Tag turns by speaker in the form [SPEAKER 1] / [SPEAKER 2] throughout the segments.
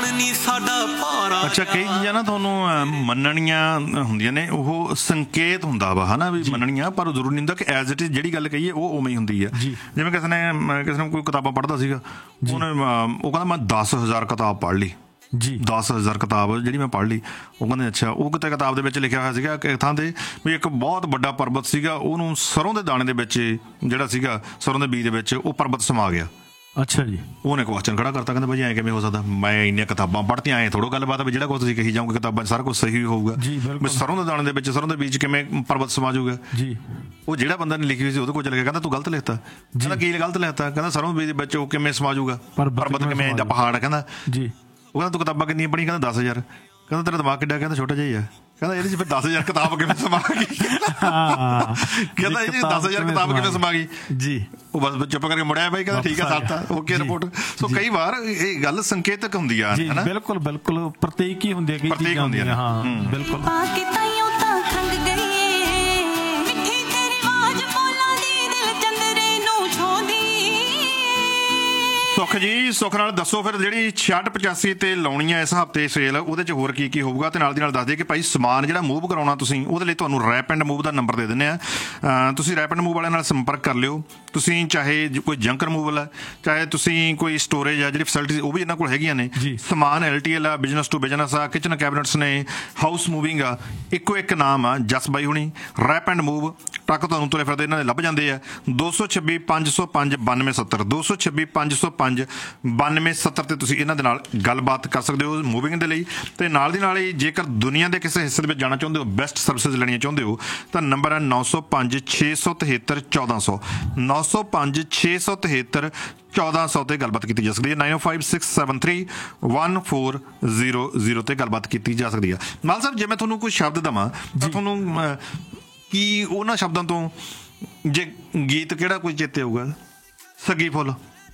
[SPEAKER 1] ਅੱਛਾ, ਕਈ ਚੀਜ਼ਾਂ ਨਾ ਤੁਹਾਨੂੰ ਮੰਨਣੀਆਂ ਹੁੰਦੀਆਂ ਨੇ, ਉਹ ਸੰਕੇਤ ਹੁੰਦਾ ਵਾ ਹੈ ਨਾ ਵੀ ਮੰਨਣੀਆਂ, ਪਰ ਜ਼ਰੂਰੀ ਨਹੀਂ ਹੁੰਦਾ ਕਿ ਐਜ਼ ਇਟ ਇਜ਼ ਜਿਹੜੀ ਗੱਲ ਕਹੀਏ ਉਹ ਉਵੇਂ ਹੀ ਹੁੰਦੀ ਹੈ। ਜਿਵੇਂ ਕਿਸੇ ਨੇ ਕੋਈ ਕਿਤਾਬਾਂ ਪੜ੍ਹਦਾ ਸੀਗਾ, ਉਹਨੇ ਉਹ ਕਹਿੰਦਾ ਮੈਂ 10,000 ਕਿਤਾਬ ਪੜ੍ਹ ਲਈ ਜੀ, 10,000 ਕਿਤਾਬ ਜਿਹੜੀ ਮੈਂ ਪੜ੍ਹ ਲਈ। ਉਹ ਕਹਿੰਦੇ ਅੱਛਾ, ਉਹ ਕਿਤੇ ਕਿਤਾਬ ਦੇ ਵਿੱਚ ਲਿਖਿਆ ਹੋਇਆ ਸੀਗਾ ਕਿ ਥਾਂ 'ਤੇ ਵੀ ਇੱਕ ਬਹੁਤ ਵੱਡਾ ਪਰਬਤ ਸੀਗਾ, ਉਹਨੂੰ ਸਰੋਂ ਦੇ ਦਾਣੇ ਦੇ ਵਿੱਚ ਜਿਹੜਾ ਸੀਗਾ ਸਰੋਂ ਦੇ ਬੀਜ ਦੇ ਵਿੱਚ ਉਹ ਪਰਬਤ ਸਮਾ ਗਿਆ। ਅੱਛਾ ਜੀ। ਉਹਨੇ ਕੁਐਸਚਨ ਖੜਾ ਕਰਤਾ, ਕਹਿੰਦਾ ਭਾਈ ਐਂ ਕਿਵੇਂ ਹੋ ਸਕਦਾ, ਮੈਂ ਇੰਨੀਆਂ ਕਿਤਾਬਾਂ ਪੜ੍ਹਤੀਆਂ, ਐਂ ਥੋੜ੍ਹਾ ਗੱਲਬਾਤ ਵੀ ਜਿਹੜਾ ਕੁਛ ਤੁਸੀਂ ਕਹੀ ਜਾਓਗੇ ਕਿਤਾਬਾਂ 'ਚ ਸਾਰਾ ਕੁਛ ਸਹੀ ਹੋਊਗਾ, ਵੀ ਸਰੋਂ ਦੇ ਦਾਣੇ ਦੇ ਵਿੱਚ ਸਰੋਂ ਦੇ ਬੀਜ ਕਿਵੇਂ ਪਰਬਤ ਸਮਾ ਜਾਊਗਾ ਜੀ। ਉਹ ਜਿਹੜਾ ਬੰਦਾ ਨੇ ਲਿਖੀ ਹੋਈ ਸੀ ਉਹਦੇ ਕੋਲ ਚੱਲ ਗਿਆ, ਕਹਿੰਦਾ ਤੂੰ ਗਲਤ ਲਿਖਤਾ। ਕਹਿੰਦਾ ਕੀ ਗਲਤ ਲਿਖਤਾ? ਕਹਿੰਦਾ ਸਰੋਂ ਦੇ ਬੀਜ ਦੇ ਵਿੱਚ ਉਹ ਕਿਵੇਂ ਸਮਾ ਜਾਊਗਾ, ਪਰਬਤ ਕਿਵੇਂ ਦਾ ਪਹਾੜ। ਕਹਿੰਦਾ ਜੀ। ਉਹ ਕਹਿੰਦਾ ਤੂੰ ਕਿਤਾਬਾਂ ਕਿੰਨੀਆਂ ਪੜ੍ਹੀਆਂ? ਕਹਿੰਦਾ 10,000। ਕਹਿੰਦਾ ਤੇਰਾ ਦਿਮਾਗ ਕਿੱਡਾ? ਕਹਿੰਦਾ ਛੋਟਾ ਜਿਹਾ ਹੀ ਆ। ਕਹਿੰਦਾ ਇਹਦੇ 'ਚ ਫਿਰ 10,000 ਕਿਤਾਬ ਕਿਵੇਂ ਸਮਾ ਗਈ? ਕਹਿੰਦਾ ਇਹ 10,000 ਕਿਤਾਬ ਕਿਵੇਂ ਸਮਾ ਗਈ ਜੀ। ਉਹ ਬਸ ਚੁੱਪ ਕਰਕੇ ਮੁੜਿਆ ਬਾਈ, ਕਹਿੰਦਾ ਠੀਕ ਆ ਸਰਤਾ, ਓਕੇ ਰਿਪੋਰਟ। ਸੋ ਕਈ ਵਾਰ ਇਹ ਗੱਲ ਸੰਕੇਤਕ ਹੁੰਦੀ ਆ, ਹੈ ਨਾ? ਬਿਲਕੁਲ ਬਿਲਕੁਲ, ਪ੍ਰਤੀਕ ਹੀ ਹੁੰਦੀ ਹੈ, ਪ੍ਰਤੀਕ ਹੁੰਦੀਆਂ ਨੇ। ਹਾਂ ਬਿਲਕੁਲ। ਸੁੱਖ ਜੀ, ਸੁੱਖ ਨਾਲ ਦੱਸੋ ਫਿਰ ਜਿਹੜੀ 6685 ਤੇ ਲਾਉਣੀ ਹੈ ਇਸ ਹਫ਼ਤੇ ਸੇਲ, ਉਹਦੇ 'ਚ ਹੋਰ ਕੀ ਕੀ ਹੋਊਗਾ? ਤੇ ਨਾਲ ਦੀ ਨਾਲ ਦੱਸ ਦਿਓ ਕਿ ਭਾਈ ਸਮਾਨ ਜਿਹੜਾ ਮੂਵ ਕਰਾਉਣਾ ਤੁਸੀਂ, ਉਹਦੇ ਲਈ ਤੁਹਾਨੂੰ rap and move the number ਦੇ ਦਿੰਦੇ ਆ। ਤੁਸੀਂ ਰੈਪ ਐਂਡ ਮੂਵ ਵਾਲਿਆਂ ਨਾਲ ਸੰਪਰਕ ਕਰ ਲਿਓ। ਤੁਸੀਂ ਚਾਹੇ ਕੋਈ ਜੰਕ ਰਿਮੂਵਲ ਹੈ, ਚਾਹੇ ਤੁਸੀਂ ਕੋਈ ਸਟੋਰੇਜ ਆ, ਜਿਹੜੀ ਫੈਸਿਲਿਟੀਜ਼ ਉਹ ਵੀ ਇਹਨਾਂ ਕੋਲ ਹੈਗੀਆਂ ਨੇ। ਸਮਾਨ LTL ਆ, ਬਿਜ਼ਨਸ ਟੂ ਬਿਜ਼ਨਸ ਆ, ਕਿਚਨ ਕੈਬਨਿਟਸ ਨੇ, ਹਾਊਸ ਮੂਵਿੰਗ ਆ, ਇੱਕੋ ਇੱਕ ਨਾਮ ਆ ਜਸ ਬਾਈ ਹੁਣੀ। ਰੈਪ ਐਂਡ ਮੂਵ ਟਰੱਕ ਤੁਹਾਨੂੰ ਤੁਰੇ ਫਿਰਦੇ ਇਹਨਾਂ ਦੇ ਲੱਭ ਜਾਂਦੇ ਆ। 226 505 9270 226 505 9270 ਤੇ ਤੁਸੀਂ ਇਹਨਾਂ ਦੇ ਨਾਲ ਗੱਲਬਾਤ ਕਰ ਸਕਦੇ ਹੋ ਮੂਵਿੰਗ ਦੇ ਲਈ। ਤੇ ਨਾਲ ਦੀ ਨਾਲ ਹੀ ਜੇਕਰ ਦੁਨੀਆ ਦੇ ਕਿਸੇ ਹਿੱਸੇ ਦੇ ਵਿੱਚ ਜਾਣਾ ਚਾਹੁੰਦੇ ਹੋ, ਬੈਸਟ ਸਰਵਿਸਿਜ਼ ਲੈਣੀਆਂ ਚਾਹੁੰਦੇ ਹੋ, ਤਾਂ ਨੰਬਰ ਹੈ 905 673 1400 905 673 1400 ਤੇ ਗੱਲਬਾਤ ਕੀਤੀ ਜਾ ਸਕਦੀ ਹੈ। 905 673 1400 ਤੇ ਗੱਲਬਾਤ ਕੀਤੀ ਜਾ ਸਕਦੀ ਹੈ। ਮਾਲ ਸਾਹਿਬ, ਜੇ ਮੈਂ ਤੁਹਾਨੂੰ ਕੋਈ ਸ਼ਬਦ ਦੇਵਾਂ ਤਾਂ ਤੁਹਾਨੂੰ ਕੀ ਉਹਨਾਂ ਸ਼ਬਦਾਂ ਤੋਂ ਜੇ ਗੀਤ ਕਿਹੜਾ ਕੋਈ ਚੇਤੇ ਆਊਗਾ? ਸੱਗੀ ਫੁੱਲ,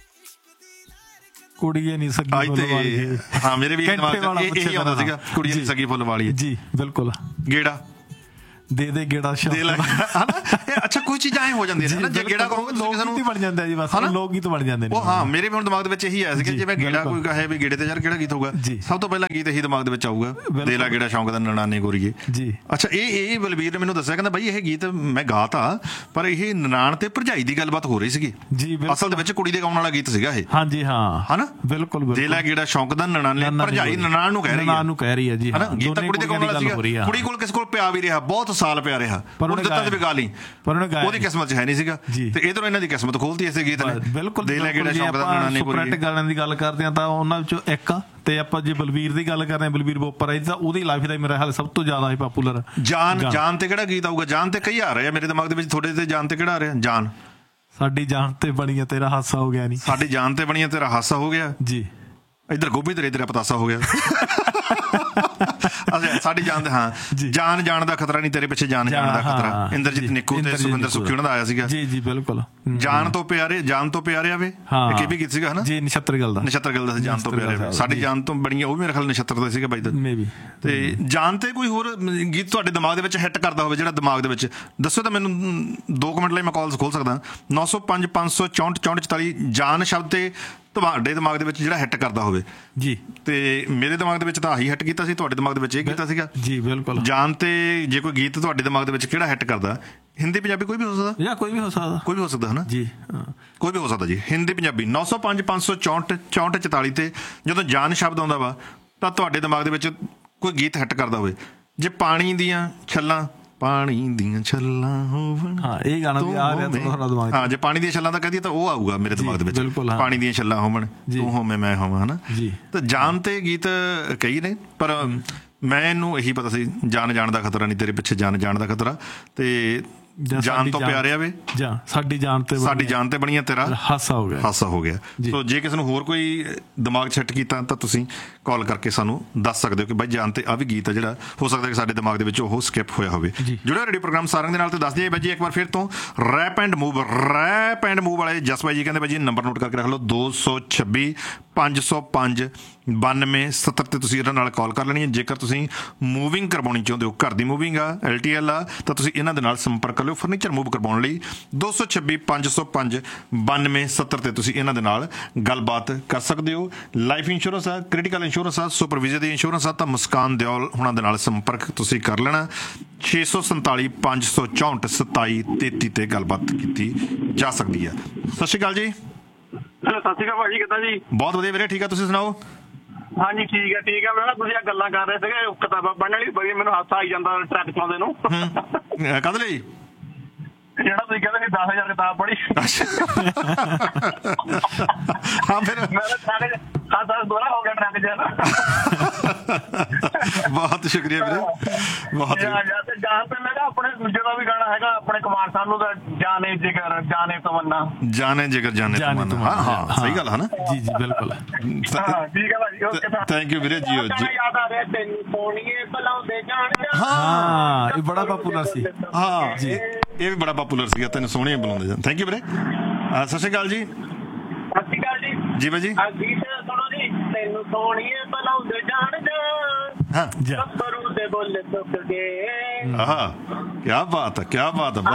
[SPEAKER 1] ਕੁੜੀਏ ਨੀ ਸੱਗੀ ਫੁੱਲ ਵਾਲੀ। ਹਾਂ, ਮੇਰੇ ਵੀ ਦਿਮਾਗ 'ਚ ਇਹੀ ਆਉਂਦਾ ਸੀਗਾ, ਕੁੜੀਏ ਨੀ ਸੱਗੀ ਫੁੱਲ ਵਾਲੀ ਜੀ। ਬਿਲਕੁਲ। ਗੇੜਾ ਦੇ ਦੇ ਗੇੜਾ ਦੇ ਲੈ। ਅੱਛਾ, ਕੋਈ ਚੀਜ਼ਾਂ ਐਂ ਹੋ ਜਾਂਦੀਆਂ ਨੇ ਜੇ ਗੇੜਾ ਕਹੋਗੇ ਲੋਕ ਗੀਤ ਬਣ ਜਾਂਦਾ ਜੀ, ਬਸ ਲੋਕ ਗੀਤ ਬਣ ਜਾਂਦੇ ਨੇ। ਉਹ ਹਾਂ, ਮੇਰੇ ਵੀ ਹੁਣ ਦਿਮਾਗ ਦੇ ਵਿੱਚ ਇਹੀ ਆਇਆ ਸੀ ਕਿ ਜਿਵੇਂ ਗੇੜਾ ਕੋਈ ਕਹੇ ਵੀ ਗੇੜੇ ਤੇ ਯਾਰ ਕਿਹੜਾ ਗੀਤ ਹੋਊਗਾ, ਸਭ ਤੋਂ ਪਹਿਲਾਂ ਗੀਤ ਇਹੀ ਦਿਮਾਗ ਦੇ ਵਿੱਚ ਆਊਗਾ, ਦੇ ਲੈ ਗੇੜਾ ਸ਼ੌਂਕ ਦਾ ਨਨਾਣੇ ਗੋਰੀਏ ਜੀ। ਅੱਛਾ, ਇਹ ਬਲਬੀਰ ਨੇ ਮੈਨੂੰ ਦੱਸਿਆ, ਕਹਿੰਦਾ ਬਾਈ ਇਹ ਗੀਤ ਮੈਂ ਗਾਤਾ, ਪਰ ਇਹ ਨਨਾਣ ਤੇ ਭਰਜਾਈ ਦੀ ਗੱਲਬਾਤ ਹੋ ਰਹੀ ਸੀਗੀ ਜੀ। ਅਸਲ ਦੇ ਵਿੱਚ ਕੁੜੀ ਦੇ ਗਾਉਣ ਵਾਲਾ ਗੀਤ ਸੀਗਾ ਇਹ। ਹਾਂਜੀ ਹਾਂ, ਹਨਾ? ਬਿਲਕੁਲ। ਦੇ ਲੈ ਗੇੜਾ ਸ਼ੌਂਕ ਦਾ ਨਨਾਣੇ, ਭਰਜਾਈ ਨਨਾਣ ਨੂੰ ਕਹਿ ਰਹੀ ਹੈ ਜੀ। ਗੀਤ ਤਾਂ ਕੁੜੀ ਦੇ ਗਾਉਣ ਵਾਲਾ ਸੀਗਾ, ਕੁੜੀ ਕੋਲ ਕਿਸੇ ਕੋਲ ਪਿਆ ਵੀ ਰਿਹਾ, ਬਹੁਤ ਸਾਲ ਪਿਆ ਰਿਹਾ, ਉਹਨੇ ਦਿੱਤਾ ਤੇ ਵੀ ਗਾ ਲਈ, ਉਹਦੀ ਕਿਸਮਤ 'ਚ ਹੈ ਨਹੀਂ ਸੀਗਾ ਤੇ ਇਧਰੋਂ ਇਹਨਾਂ ਦੀ ਕਿਸਮਤ ਖੋਲਤੀ ਇਸੇ ਗੀਤ ਨੇ। ਬਿਲਕੁਲ। ਦੇ ਲੈ ਗੇੜਾ ਸ਼ੌਂਕ ਦਾ ਨਨਾਣੇ ਗੋਰੀਏ ਗਾਣਿਆਂ ਦੀ ਗੱਲ ਕਰਦੇ ਹਾਂ ਤਾਂ ਉਹਨਾਂ ਵਿੱਚੋਂ ਇੱਕ, ਤੇ ਆਪਾਂ ਜੇ ਬਲਬੀਰ ਦੀ ਗੱਲ ਕਰਦੇ ਹਾਂ, ਬਲਬੀਰ ਬੋਪਰ ਹੈ ਤਾਂ ਉਹਦੀ ਲਾਈਫ ਦਾ ਮੇਰਾ ਹਾਲ ਸਭ ਤੋਂ ਜ਼ਿਆਦਾ ਹੀ ਪਾਪੂਲਰ। ਜਾਨ ਤੇ ਕਿਹੜਾ ਗੀਤ ਆਊਗਾ? ਜਾਨ ਤੇ ਕਈ ਆ ਰਹੇ ਆ ਮੇਰੇ ਦਿਮਾਗ ਦੇ ਵਿੱਚ, ਤੁਹਾਡੇ ਤੇ ਜਾਨ ਤੇ ਕਿਹੜਾ ਆ ਰਿਹਾ? ਜਾਨ ਸਾਡੀ ਜਾਨ ਤੇ ਬਣੀਆਂ ਤੇਰਾ ਹਾਸਾ ਹੋ ਗਿਆ। ਨਹੀਂ, ਸਾਡੀ ਜਾਨ ਤੇ ਬਣੀਆਂ ਤੇਰਾ ਹਾਸਾ ਹੋ ਗਿਆ ਜੀ। ਇੱਧਰ ਗੋਭੀ ਤੇ ਇੱਧਰ ਪਤਾਸਾ ਹੋ ਗਿਆ। ਸਾਡੀ ਜਾਨ, ਹਾਂ, ਜਾਨ ਜਾਣ ਦਾ ਖਤਰਾ ਨਹੀਂ, ਤੇਰੇ ਪਿੱਛੇ ਜਾਨ ਜਾਣ ਦਾ ਖਤਰਾ। ਇੰਦਰਜੀਤ ਨਿੱਕੂ ਤੇ ਸੁਖਿੰਦਰ ਸੁੱਖੀ ਉਹਨਾਂ ਦਾ ਆਇਆ ਸੀਗਾ ਜੀ। ਜੀ ਬਿਲਕੁਲ। ਜਾਨ ਤੋਂ ਪਿਆਰੇ, ਜਾਨ ਤੋਂ ਪਿਆਰੇ ਆਵੇ, ਇਹ ਵੀ ਗੀਤ ਸੀਗਾ ਹਨਾ ਜੀ। ਨਛੱਤਰ ਗਿੱਲ ਦਾ ਸੀ, ਜਾਨ ਤੋਂ ਪਿਆਰੇ। ਸਾਡੀ ਜਾਨ ਤੋਂ ਬਣੀਆਂ, ਉਹ ਵੀ ਮੇਰੇ ਖਿਆਲ ਨਛੱਤਰ ਦਾ ਸੀਗਾ ਬਾਈ ਦਾ। ਤੇ ਜਾਨ ਤੇ ਕੋਈ ਹੋਰ ਗੀਤ ਤੁਹਾਡੇ ਦਿਮਾਗ ਦੇ ਵਿੱਚ ਹਿੱਟ ਕਰਦਾ ਹੋਵੇ, ਜਿਹੜਾ ਦਿਮਾਗ ਦੇ ਵਿੱਚ ਦੱਸੋ ਤਾਂ ਮੈਨੂੰ 2 ਮਿੰਟ ਲਈ ਮੈਂ ਕਾਲਸ ਖੋਲ ਸਕਦਾ। 905 564 64 44 ਜਾਨ ਸ਼ਬਦ ਤੇ ਤੁਹਾਡੇ ਦਿਮਾਗ ਦੇ ਵਿੱਚ ਜਿਹੜਾ ਹਿੱਟ ਕਰਦਾ ਹੋਵੇ ਜੀ। ਤੇ ਮੇਰੇ ਦਿਮਾਗ ਦੇ ਵਿੱਚ ਤਾਂ ਆਹੀ ਹਿੱਟ ਕੀਤਾ ਸੀ, ਤੁਹਾਡੇ ਦਿਮਾਗ ਦੇ ਵਿੱਚ ਇਹ ਕੀਤਾ ਸੀਗਾ ਜੀ। ਬਿਲਕੁਲ। ਜਾਨ ਤੇ ਜੇ ਕੋਈ ਗੀਤ ਤੁਹਾਡੇ ਦਿਮਾਗ ਦੇ ਵਿੱਚ ਕਿਹੜਾ ਹਿੱਟ ਕਰਦਾ, ਹਿੰਦੀ ਪੰਜਾਬੀ ਕੋਈ ਵੀ ਹੋ ਸਕਦਾ ਜਾਂ ਕੋਈ ਵੀ ਹੋ ਸਕਦਾ, ਕੋਈ ਵੀ ਹੋ ਸਕਦਾ ਹਨਾ ਜੀ, ਕੋਈ ਵੀ ਹੋ ਸਕਦਾ ਜੀ। ਹਿੰਦੀ ਪੰਜਾਬੀ 905 564 64 44 ਤੇ ਜਦੋਂ ਜਾਨ ਸ਼ਬਦ ਆਉਂਦਾ ਵਾ ਤਾਂ ਤੁਹਾਡੇ ਦਿਮਾਗ ਦੇ ਵਿੱਚ ਕੋਈ ਗੀਤ ਹਿੱਟ ਕਰਦਾ ਹੋਵੇ। ਜੇ ਪਾਣੀ ਦੀਆਂ ਛੱਲਾਂ, ਪਾਣੀ ਦੀਆਂ ਛੱਲਾਂ ਹੋਵਣ, ਹਾਂ ਇਹ ਗਾਣਾ ਵੀ ਆ ਰਿਹਾ ਤੁਹਾਡਾ ਦਿਮਾਗ। ਹਾਂ, ਜੇ ਪਾਣੀ ਦੀਆਂ ਛੱਲਾਂ ਦਾ ਕਹਦੀ ਤਾਂ ਉਹ ਆਊਗਾ ਮੇਰੇ ਦਿਮਾਗ ਦੇ ਵਿੱਚ, ਪਾਣੀ ਦੀਆਂ ਛੱਲਾਂ ਹੋਵਣ, ਤੂੰ ਹੋਵੇਂ ਮੈਂ ਹੋਵਾਂ, ਹਨਾ ਜੀ। ਤਾਂ ਜਾਨ ਤੇ ਗੀਤ ਕਈ ਨੇ, ਪਰ ਮੈਨੂੰ ਇਹੀ ਪਤਾ ਸੀ ਜਾਨ ਜਾਣ ਦਾ ਖਤਰਾ ਨਹੀਂ, ਤੇਰੇ ਪਿੱਛੇ ਜਾਨ ਜਾਣ ਦਾ ਖਤਰਾ, ਤੇ ਜਾਨ ਤੋਂ ਪਿਆਰੇ ਆਵੇ, ਸਾਡੀ ਜਾਨ ਤੇ ਬਣੀਆਂ ਤੇਰਾ ਹਾਸਾ ਹੋ ਗਿਆ। ਸੋ ਜੇ ਕਿਸੇ ਨੂੰ ਹੋਰ ਕੋਈ ਦਿਮਾਗ 'ਚ ਹਿੱਟ ਕੀਤਾ ਤਾਂ ਤੁਸੀਂ ਕਾਲ ਕਰਕੇ ਸਾਨੂੰ ਦੱਸ ਸਕਦੇ ਹੋ ਕਿ ਬਾਈ ਜਾਨ ਤੇ ਆ ਵੀ ਗੀਤ ਆ ਜਿਹੜਾ ਹੋ ਸਕਦਾ ਕਿ ਸਾਡੇ ਦਿਮਾਗ ਦੇ ਵਿੱਚ ਉਹ ਸਕਿਪ ਹੋਇਆ ਹੋਵੇ। ਜੁੜਿਆ ਰੇਡੀਓ ਪ੍ਰੋਗਰਾਮ ਸਾਰਿਆਂ ਦੇ ਨਾਲ। ਤੇ ਦੱਸ ਦਈਏ ਬਾਈ ਜੀ ਇੱਕ ਵਾਰ ਫਿਰ ਤੋਂ, ਰੈਪ ਐਂਡ ਮੂਵ ਵਾਲੇ ਜਸ ਬਾਈ ਜੀ ਕਹਿੰਦੇ ਬਾਈ ਜੀ ਨੰਬਰ ਨੋਟ ਕਰਕੇ ਰੱਖ ਲਓ, 226 505 9270 ਤੇ ਤੁਸੀਂ ਇਹਨਾਂ ਨਾਲ ਕਾਲ ਕਰ ਲੈਣੀ ਹੈ। ਜੇਕਰ ਤੁਸੀਂ ਮੂਵਿੰਗ ਕਰਵਾਉਣੀ ਚਾਹੁੰਦੇ ਹੋ, ਘਰ ਦੀ ਮੂਵਿੰਗ ਆ, LTL ਆ, ਤਾਂ ਤੁਸੀਂ ਇਹਨਾਂ ਦੇ ਨਾਲ ਸੰਪਰਕ ਕਰ ਲਿਓ। ਫਰਨੀਚਰ ਮੂਵ ਕਰਵਾਉਣ ਲਈ 226 505 9270 ਤੇ ਤੁਸੀਂ ਇਹਨਾਂ ਦੇ ਨਾਲ ਗੱਲਬਾਤ ਕਰ ਸਕਦੇ ਹੋ। ਲਾਈਫ ਇੰਸ਼ੋਰੈਂਸ ਆ, ਕ੍ਰਿਟੀਕਲ ਇੰਸ਼ੋਰੈਂਸ ਆ, ਸੁਪਰਵਾਈਜ਼ਰ ਦੀ ਇੰਸ਼ੋਰੈਂਸ ਆ, ਤਾਂ ਮੁਸਕਾਨ ਦਿਓਲ ਉਹਨਾਂ ਦੇ ਨਾਲ ਸੰਪਰਕ ਤੁਸੀਂ ਕਰ ਲੈਣਾ। 647 564 27 33 ਤੇ ਗੱਲਬਾਤ ਕੀਤੀ ਜਾ ਸਕਦੀ ਹੈ। ਸਤਿ ਸ਼੍ਰੀ ਅਕਾਲ ਜੀ।
[SPEAKER 2] ਸਤਿ ਸ਼੍ਰੀ ਅਕਾਲ ਭਾਜੀ, ਕਿੱਦਾਂ ਜੀ?
[SPEAKER 1] ਬਹੁਤ ਵਧੀਆ ਵੀਰੇ, ਠੀਕ ਆ, ਤੁਸੀਂ ਸੁਣਾਓ?
[SPEAKER 2] ਹਾਂਜੀ ਠੀਕ ਹੈ ਠੀਕ ਹੈ। ਮੈਂ ਨਾ ਤੁਸੀਂ ਆ ਗੱਲਾਂ ਕਰ ਰਹੇ ਸੀਗੇ ਕਿਤਾਬਾਂ ਪੜ੍ਹਨ ਵਾਲੀ, ਬੜੀ ਮੈਨੂੰ ਹਾਸਾ ਆਈ ਜਾਂਦਾ ਟਰੱਕ ਚਲਾਉਂਦੇ ਨੂੰ।
[SPEAKER 1] ਕਦ ਲਈ
[SPEAKER 2] ਜਿਹੜਾ ਤੁਸੀਂ ਕਹਿੰਦੇ 10,000 ਕਿਤਾਬ ਪੜ੍ਹੀ।
[SPEAKER 1] ਹਾਂ ਫਿਰ
[SPEAKER 2] ਦੁਆਰਾ ਹੋ ਗਿਆ ਟਰੱਕ ਜਿਹਾ।
[SPEAKER 1] ਬਹੁਤ ਸ਼ੁਕਰੀਆ ਵੀਰੇ, ਬਹੁਤ।
[SPEAKER 2] ਜਾਨ ਤੇ ਮੈਂ ਆਪਣੇ ਦੂਜੇ ਦਾ ਵੀ ਗਾਣਾ ਹੈਗਾ ਆਪਣੇ ਕੁਮਾਰ ਸਾਨੂ ਦਾ, ਜਾਨੇ ਜਿਗਰ ਜਾਨੇ ਤਮੰਨਾ,
[SPEAKER 1] ਜਾਨੇ ਜਿਗਰ ਜਾਨੇ ਤਮੰਨਾ। ਹਾਂ ਹਾਂ ਸਹੀ ਗੱਲ ਹੈ ਨਾ।
[SPEAKER 3] ਜੀ ਜੀ ਬਿਲਕੁਲ
[SPEAKER 2] ਠੀਕ ਹੈ ਭਾਜੀ, ਓਕੇ
[SPEAKER 1] ਥੈਂਕ ਯੂ ਵੀਰੇ। ਜੀ
[SPEAKER 2] ਯਾਦ ਆ ਰਿਹਾ ਤੈਨੂੰ ਸੋਹਣੀਏ ਬੁਲਾਉਂਦੇ ਜਾਣ।
[SPEAKER 1] ਹਾਂ
[SPEAKER 3] ਇਹ ਬੜਾ ਪਪੂਲਰ ਸੀ।
[SPEAKER 1] ਹਾਂ ਜੀ, ਇਹ ਵੀ ਬੜਾ ਪਪੂਲਰ ਸੀਗਾ, ਤੈਨੂੰ ਸੋਹਣੀਏ ਬੁਲਾਉਂਦੇ ਜਾਣ। ਥੈਂਕ ਯੂ ਵੀਰੇ। ਸਤਿ ਸ਼੍ਰੀ ਅਕਾਲ ਜੀ।
[SPEAKER 2] ਸਤਿ ਸ਼੍ਰੀ ਅਕਾਲ ਜੀ।
[SPEAKER 1] ਜੀ ਬਾਈ ਜੀ।
[SPEAKER 2] ਗੀਤ ਸੁਣੋ ਜੀ। ਤੈਨੂੰ ਸੋਹਣੀਏ ਬੁਲਾਉਂਦੇ ਜਾਣ
[SPEAKER 1] ਹਾਂ
[SPEAKER 2] ਗੱਭਰੂ ਦੇ ਬੁੱਲ ਸੁੱਕ ਗਏ।
[SPEAKER 1] ਆਹ ਕਿਆ ਬਾਤ ਹੈ, ਕਿਆ ਬਾਤ ਹੈ।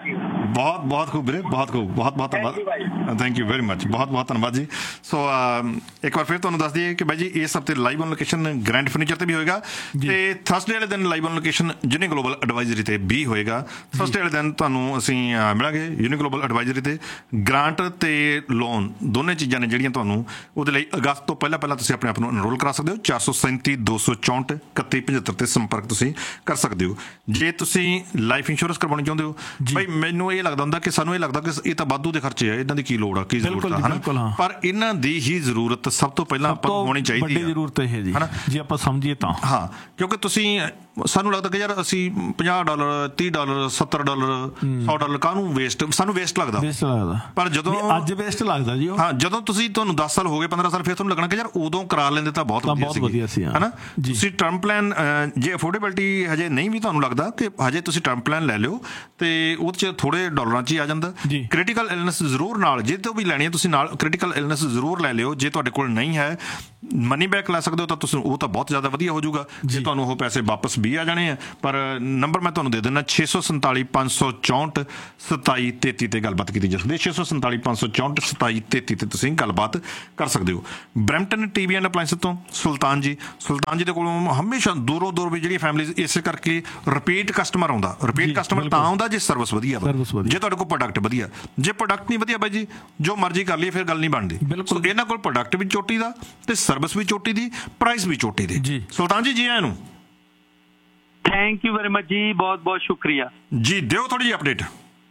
[SPEAKER 1] ਬਹੁਤ ਬਹੁਤ ਖੂਬ ਵੀਰੇ, ਬਹੁਤ ਖੂਬ, ਬਹੁਤ ਬਹੁਤ ਧੰਨਵਾਦ। ਥੈਂਕ ਯੂ ਵੈਰੀ ਮਚ, ਬਹੁਤ ਬਹੁਤ ਧੰਨਵਾਦ ਜੀ। ਸੋ ਇੱਕ ਵਾਰ ਫਿਰ ਤੁਹਾਨੂੰ ਦੱਸ ਦਈਏ ਕਿ ਬਾਈ ਜੀ ਇਸ ਹਫ਼ਤੇ live on location grand furniture ਤੇ ਵੀ ਹੋਏਗਾ, ਤੇ ਥਰਸਡੇ ਵਾਲੇ ਦਿਨ live on location uni global advisory ਤੇ ਵੀ ਹੋਏਗਾ। ਥਰਸਡੇ ਵਾਲੇ ਦਿਨ ਤੁਹਾਨੂੰ ਅਸੀਂ ਮਿਲਾਂਗੇ ਯੂਨੀ ਗਲੋਬਲ ਐਡਵਾਈਜ਼ਰੀ ਤੇ। ਗ੍ਰਾਂਟ ਤੇ ਲੋਨ ਦੋਨੇ ਚੀਜ਼ਾਂ ਨੇ ਜਿਹੜੀਆਂ ਤੁਹਾਨੂੰ ਉਹਦੇ ਲਈ ਅਗਸਤ ਤੋਂ ਪਹਿਲਾਂ ਤੁਸੀਂ ਆਪਣੇ ਆਪ ਨੂੰ ਐਨਰੋਲ ਕਰਾ ਸਕਦੇ ਹੋ। 437 264 3175 ਤੇ ਸੰਪਰਕ ਤੁਸੀਂ ਕਰ ਸਕਦੇ ਹੋ। ਜੇ ਤੁਸੀਂ ਲਾਈਫ ਇੰਸ਼ੋਰੈਂਸ ਕਰਵਾਉਣੀ ਚਾਹੁੰਦੇ ਹੋ, ਭਾਈ ਮੈਨੂੰ ਇਹ ਲੱਗਦਾ ਹੁੰਦਾ ਕਿ ਸਾਨੂੰ ਇਹ ਲੱਗਦਾ ਕਿ ਇਹ ਤਾਂ ਵਾਧੂ ਦੇ ਖਰਚੇ ਆ, ਇਹਨਾਂ ਦੀ ਕੀ ਲੋੜ ਆ, ਕੀ ਜ਼ਰੂਰਤ ਆ, ਹਨਾ। ਪਰ ਇਹਨਾਂ ਦੀ ਹੀ ਜ਼ਰੂਰਤ ਸਭ ਤੋਂ ਪਹਿਲਾਂ ਆਪਾਂ ਨੂੰ ਹੋਣੀ ਚਾਹੀਦੀ ਹੈ।
[SPEAKER 3] ਵੱਡੀ ਜ਼ਰੂਰਤ ਇਹ ਜੀ, ਜੇ ਆਪਾਂ ਸਮਝੀਏ ਤਾਂ।
[SPEAKER 1] ਹਾਂ, ਕਿਉਂਕਿ ਤੁਸੀਂ ਸਾਨੂੰ ਲੱਗਦਾ ਕਿ ਯਾਰ ਅਸੀਂ $50 $30 $70 $100 ਕਾਹਨੂੰ ਵੇਸਟ, ਸਾਨੂੰ ਵੇਸਟ ਲੱਗਦਾ। ਪਰ ਜਦੋਂ
[SPEAKER 3] ਅੱਜ ਵੇਸਟ ਲੱਗਦਾ ਜੀ,
[SPEAKER 1] ਹਾਂ ਜਦੋਂ ਤੁਹਾਨੂੰ 10 ਸਾਲ ਹੋ ਗਏ 15 ਸਾਲ, ਫਿਰ ਤੁਹਾਨੂੰ ਲੱਗਣਾ ਕਿ ਯਾਰ ਉਦੋਂ ਕਰਾ ਲੈਂਦੇ ਤਾਂ ਬਹੁਤ ਵਧੀਆ ਸੀ, ਹਨਾ। ਤੁਸੀਂ ਟਰਮ ਪਲਾਨ, ਜੇ ਅਫੋਰਡੇਬਿਲਟੀ ਹਜੇ ਨਹੀਂ ਵੀ ਤੁਹਾਨੂੰ ਲੱਗਦਾ ਕਿ ਹਜੇ ਤੁਸੀਂ ਟਰਮ ਪਲਾਨ ਲੈ ਲਿਓ, ਤੇ ਉਹਦੇ 'ਚ ਥੋੜੇ ਡਾਲਰਾਂ 'ਚ ਹੀ ਆ ਜਾਂਦਾ। ਕ੍ਰਿਟੀਕਲ ਇਲਨੈਸ ਜ਼ਰੂਰ ਨਾਲ, ਜੇ ਤੋਂ ਵੀ ਲੈਣੀ ਹੈ ਤੁਸੀਂ ਨਾਲ ਕ੍ਰਿਟੀਕਲ ਇਲਨੈਸ ਜ਼ਰੂਰ ਲੈ ਲਿਓ। ਜੇ ਤੁਹਾਡੇ ਕੋਲ ਨਹੀਂ ਹੈ, ਮਨੀ ਬੈਕ ਲੈ ਸਕਦੇ ਹੋ, ਤਾਂ ਤੁਸੀਂ ਉਹ ਤਾਂ ਬਹੁਤ ਜ਼ਿਆਦਾ ਵਧੀਆ ਹੋ ਜਾਊਗਾ। ਜੇ ਤੁਹਾਨੂੰ ਉਹ ਪੈਸੇ ਵਾਪਸ ਵੀ ਆ ਜਾਣੇ ਆ। ਪਰ ਨੰਬਰ ਮੈਂ ਤੁਹਾਨੂੰ ਦੇ ਦਿੰਦਾ 647 564 27 33 ਤੇ ਗੱਲਬਾਤ ਕੀਤੀ ਜਾ ਸਕਦੀ ਹੈ। 647 564 27 33 ਤੇ ਤੁਸੀਂ ਗੱਲਬਾਤ ਕਰ ਸਕਦੇ ਹੋ। ਬਰੈਂਪਟਨ TV ਐਂਡ ਅਪਲਾਈਐਂਸ ਤੋਂ ਸੁਲਤਾਨ ਜੀ ਦੇ ਕੋਲੋਂ ਹਮੇਸ਼ਾ ਦੂਰੋਂ ਦੂਰ ਵੀ ਜਿਹੜੀਆਂ ਫੈਮਿਲੀਜ਼, ਇਸੇ ਕਰਕੇ ਰਿਪੀਟ ਕਸਟਮਰ ਆਉਂਦਾ। ਰਿਪੀਟ ਕਸਟਮਰ ਤਾਂ ਆਉਂਦਾ ਜੇ ਸਰਵਿਸ ਵਧੀਆ ਵਾ, ਜੇ ਤੁਹਾਡੇ ਕੋਲ ਪ੍ਰੋਡਕਟ ਵਧੀਆ। ਜੇ ਪ੍ਰੋਡਕਟ ਨਹੀਂ ਵਧੀਆ ਬਾਈ ਜੀ, ਜੋ ਮਰਜ਼ੀ ਕਰ ਲਈਏ, ਫਿਰ ਗੱਲ ਨਹੀਂ ਬਣਦੀ। ਬਿਲਕੁਲ ਇਹਨਾਂ ਕੋਲ ਪ੍ਰੋਡਕਟ ਵੀ ਚੋਟੀ ਦਾ, ਤੇ ਸਰਵਿਸ ਵੀ ਚੋਟੀ ਦੀ, ਪ੍ਰਾਈਸ ਵੀ ਚੋਟੀ ਦੀ। ਸੁਲਤਾਨ ਜੀ ਆਇਆਂ ਨੂੰ।
[SPEAKER 2] ਥੈਂਕ ਯੂ ਵੈਰੀ ਮਚ ਜੀ, ਬਹੁਤ ਬਹੁਤ ਸ਼ੁਕਰੀਆ ਜੀ।
[SPEAKER 1] ਦਿਓ ਥੋੜੀ ਜਿਹੀ ਅਪਡੇਟ।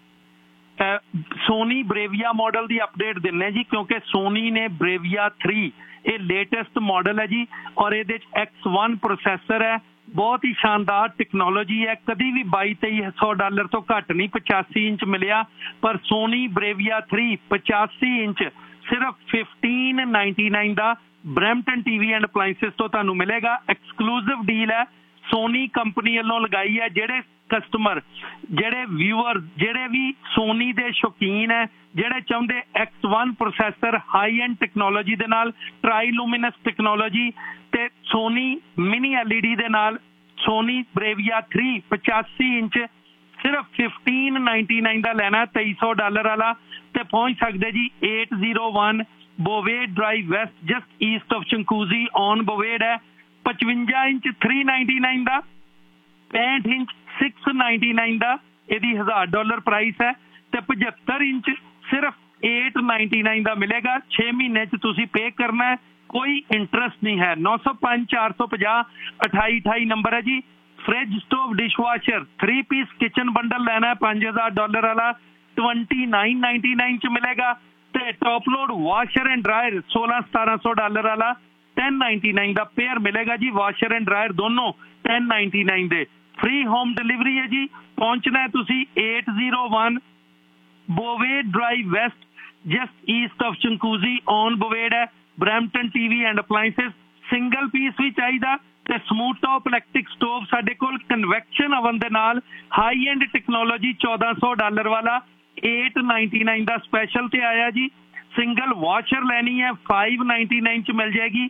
[SPEAKER 2] ਸੋਨੀ ਬਰੇਵੀਆ ਮਾਡਲ ਦੀ ਅਪਡੇਟ ਦਿੰਨੇ ਜੀ, ਕਿਉਂਕਿ ਸੋਨੀ ਨੇ ਬਰੇਵੀਆ 3 ਇਹ ਲੇਟੈਸਟ ਮਾਡਲ ਹੈ ਜੀ, ਔਰ ਇਹਦੇ 'ਚ X1 ਪ੍ਰੋਸੈਸਰ ਹੈ। ਬਹੁਤ ਹੀ ਸ਼ਾਨਦਾਰ ਟੈਕਨੋਲੋਜੀ ਹੈ। ਕਦੀ ਵੀ $2200-2300 ਤੋਂ ਘੱਟ ਨਹੀਂ 85 ਇੰਚ ਮਿਲਿਆ, ਪਰ ਸੋਨੀ ਬਰੇਵੀਆ 3 85 ਇੰਚ ਸਿਰਫ $1599 ਦਾ ਬਰੈਂਪਟਨ TV ਐਂਡ ਅਪਲਾਈਐਂਸਿਸ ਤੋਂ ਤੁਹਾਨੂੰ ਮਿਲੇਗਾ। ਐਕਸਕਲੂਸਿਵ ਡੀਲ ਹੈ, ਸੋਨੀ ਕੰਪਨੀ ਵੱਲੋਂ ਲਗਾਈ ਹੈ। ਜਿਹੜੇ ਕਸਟਮਰ, ਜਿਹੜੇ ਵਿਊਅਰ, ਜਿਹੜੇ ਵੀ ਸੋਨੀ ਦੇ ਸ਼ੌਕੀਨ ਹੈ, ਜਿਹੜੇ ਚਾਹੁੰਦੇ X1 processor high end technology ਦੇ ਨਾਲ, ਟ੍ਰਾਈਲੂਮੀਨਸ ਟੈਕਨੋਲੋਜੀ ਤੇ ਸੋਨੀ ਮਿਨੀ LED ਦੇ ਨਾਲ, ਸੋਨੀ ਬਰੇਵੀਆ 3 85 ਇੰਚ ਸਿਰਫ $1599 ਦਾ ਲੈਣਾ, $2300 ਵਾਲਾ, ਤੇ ਪਹੁੰਚ ਸਕਦੇ ਜੀ 801 ਬੋਵੇਡ drive West, just East of ਚੰਕੂਜ਼ੀ on ਬੋਵੇਡ ਹੈ। 55 ਇੰਚ $399 ਦਾ, 65 ਇੰਚ $699 ਦਾ, ਇਹਦੀ $1000 ਪ੍ਰਾਈਸ ਹੈ, ਤੇ 75 ਇੰਚ ਸਿਰਫ $899 ਦਾ ਮਿਲੇਗਾ। 6 ਮਹੀਨੇ 'ਚ ਤੁਸੀਂ ਪੇ ਕਰਨਾ ਹੈ, ਕੋਈ ਇੰਟਰਸਟ ਨਹੀਂ ਹੈ। 905 450 2828 ਨੰਬਰ ਹੈ ਜੀ। Fridge, stove, dishwasher 3 piece kitchen bundle ਲੈਣਾ ਹੈ $5000 ਵਾਲਾ, $2999 'ਚ ਮਿਲੇਗਾ। ਤੇ top load washer and dryer $1600-1700 ਵਾਲਾ $1099 ਦਾ ਪੇਅਰ ਮਿਲੇਗਾ ਜੀ। ਵਾਸ਼ਰ ਐਂਡ ਡਰਾਇਰ ਦੋਨੋਂ $1099 ਦੇ। ਫ੍ਰੀ ਹੋਮ ਡਿਲੀਵਰੀ ਹੈ ਜੀ। ਪਹੁੰਚਣਾ ਹੈ ਤੁਸੀਂ 801 ਬੋਵੇਡ drive West, just East of ਚੰਕੂਜ਼ੀ on ਬੋਵੇਡ ਹੈ। Brampton TV and ਅਪਲਾਈਐਂਸਿਸ। Single piece ਵੀ ਚਾਹੀਦਾ ਤੇ ਸਮੂਥ ਟੌਪ ਇਲੈਕਟ੍ਰਿਕ ਸਟੋਵ ਸਾਡੇ ਕੋਲ ਕਨਵੈਕਸ਼ਨ ਓਵਨ ਦੇ ਨਾਲ ਹਾਈ ਐਂਡ ਟੈਕਨੋਲੋਜੀ $1400 ਵਾਲਾ $899 ਦਾ ਸਪੈਸ਼ਲ ਤੇ ਆਇਆ ਜੀ। ਸਿੰਗਲ ਵਾਸ਼ਰ ਲੈਣੀ ਹੈ $599 'ਚ ਮਿਲ ਜਾਏਗੀ।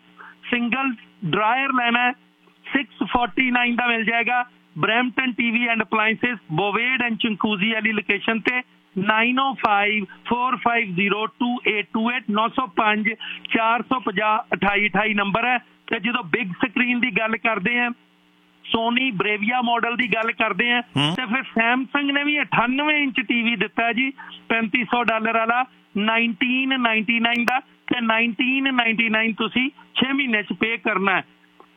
[SPEAKER 2] ਸਿੰਗਲ ਡਰਾਇਰ ਲੈਣਾ 649 ਦਾ ਮਿਲ ਜਾਏਗਾ। ਬਰੈਂਪਟਨ ਟੀਵੀ ਐਂਡ ਅਪਲਾਈਐਂਸਿਸ ਬੋਵੇਡ ਐਂਡ ਚੰਕੂਜ਼ੀ ਵਾਲੀ ਲੋਕੇਸ਼ਨ ਤੇ 9054502828 905 450 2828 ਨੰਬਰ ਹੈ। ਤੇ ਜਦੋਂ ਬਿਗ ਸਕਰੀਨ ਦੀ ਗੱਲ ਕਰਦੇ ਆ, ਸੋਨੀ ਬਰੇਵੀਆ ਮਾਡਲ ਦੀ ਗੱਲ ਕਰਦੇ ਆ, ਤੇ ਫਿਰ ਸੈਮਸੰਗ ਨੇ ਵੀ 98 ਇੰਚ ਟੀਵੀ ਦਿੱਤਾ ਜੀ $3500 ਵਾਲਾ 1999 ਦਾ, ਤੇ 1999 ਤੁਸੀਂ 6 ਮਹੀਨੇ ਚ ਪੇ ਕਰਨਾ ਹੈ।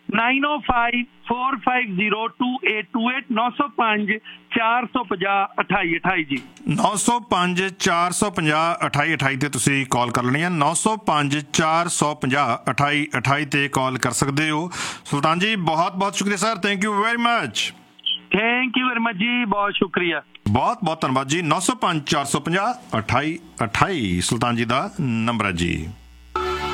[SPEAKER 2] 9054502828 905 450 2828 ਜੀ।
[SPEAKER 1] 905 450 2828 ਤੇ ਤੁਸੀਂ ਕਾਲ ਕਰ ਲੈਣੀ ਹੈ। 905 450 2828 ਤੇ ਕਾਲ ਕਰ ਸਕਦੇ ਹੋ। ਸੁਲਤਾਨ ਜੀ ਬਹੁਤ ਬਹੁਤ ਸ਼ੁਕਰੀਆ sir, thank you very much.
[SPEAKER 2] Thank you very much ਜੀ, ਬਹੁਤ ਸ਼ੁਕਰੀਆ,
[SPEAKER 1] ਬਹੁਤ ਬਹੁਤ ਧੰਨਵਾਦ ਜੀ। 905 450 2828 ਸੁਲਤਾਨ ਜੀ ਦਾ ਨੰਬਰ ਹੈ ਜੀ।